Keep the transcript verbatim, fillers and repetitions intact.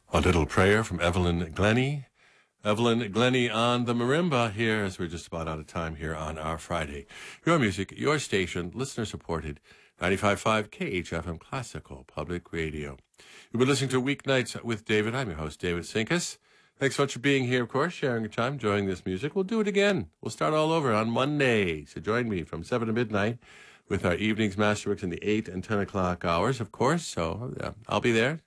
A little prayer from Evelyn Glennie. Evelyn Glennie on the marimba here as we're just about out of time here on our Friday. Your music, your station, listener-supported, ninety-five point five K H F M Classical Public Radio. You've been listening to Weeknights with David. I'm your host, David Sinkus. Thanks so much for being here, of course, sharing your time, enjoying this music. We'll do it again. We'll start all over on Monday. So join me from seven to midnight with our evenings masterworks in the eight and ten o'clock hours, of course. So uh, I'll be there.